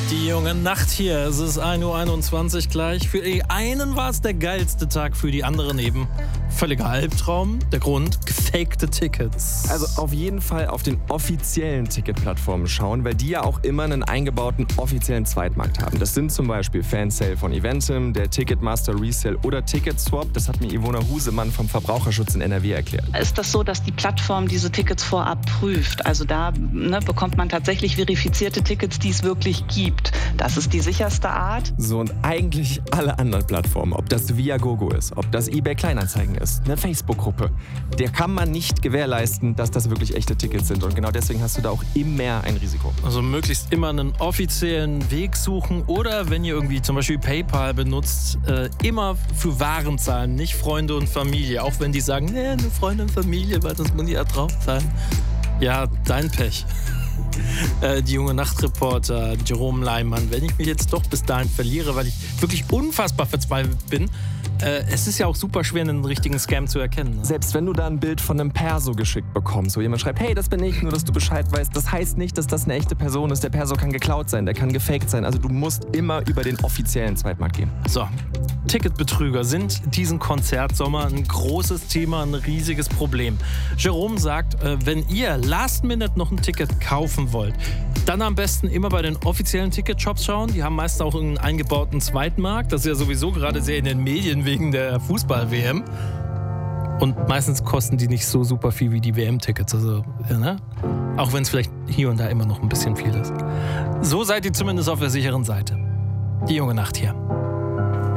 Die junge Nacht hier. Es ist 1:21 Uhr gleich. Für die einen war es der geilste Tag, für die anderen eben völliger Albtraum. Der Grund: gefakte Tickets. Also auf jeden Fall auf den offiziellen Ticketplattformen schauen, weil die ja auch immer einen eingebauten offiziellen Zweitmarkt haben. Das sind zum Beispiel Fansale von Eventim, der Ticketmaster Resale oder Ticketswap. Das hat mir Ivona Husemann vom Verbraucherschutz in NRW erklärt. Ist das so, dass die Plattform diese Tickets vorab prüft? Also da bekommt man tatsächlich verifizierte Tickets, die es wirklich gibt. Das ist die sicherste Art. So, und eigentlich alle anderen Plattformen, ob das Viagogo ist, ob das eBay Kleinanzeigen ist, eine Facebook-Gruppe, der kann man nicht gewährleisten, dass das wirklich echte Tickets sind. Und genau deswegen hast du da auch immer ein Risiko. Also möglichst immer einen offiziellen Weg suchen oder wenn ihr irgendwie zum Beispiel PayPal benutzt, immer für Waren zahlen, nicht Freunde und Familie. Auch wenn die sagen, nee, nur Freunde und Familie, weil sonst muss ich ja drauf zahlen. Ja, dein Pech. Die junge Nachtreporter Jerome Leimann, wenn ich mich jetzt doch bis dahin verliere, weil ich wirklich unfassbar verzweifelt bin, es ist ja auch super schwer, einen richtigen Scam zu erkennen. Ne? Selbst wenn du da ein Bild von einem Perso geschickt bekommst, wo jemand schreibt, hey, das bin ich, nur dass du Bescheid weißt, das heißt nicht, dass das eine echte Person ist. Der Perso kann geklaut sein, der kann gefaked sein. Also du musst immer über den offiziellen Zweitmarkt gehen. So, Ticketbetrüger sind diesen Konzertsommer ein großes Thema, ein riesiges Problem. Jerome sagt, wenn ihr last minute noch ein Ticket kaufen wollt, dann am besten immer bei den offiziellen Ticketshops schauen. Die haben meist auch einen eingebauten Zweitmarkt. Das ist ja sowieso gerade sehr in den Medien wegen der Fußball-WM. Und meistens kosten die nicht so super viel wie die WM-Tickets. Also, ne? Auch wenn es vielleicht hier und da immer noch ein bisschen viel ist. So seid ihr zumindest auf der sicheren Seite. Die junge Nacht hier.